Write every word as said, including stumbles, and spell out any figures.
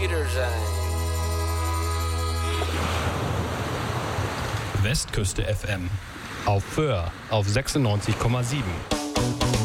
Wiedersehen. Westküste F M. Auf Föhr auf sechsundneunzig Komma sieben.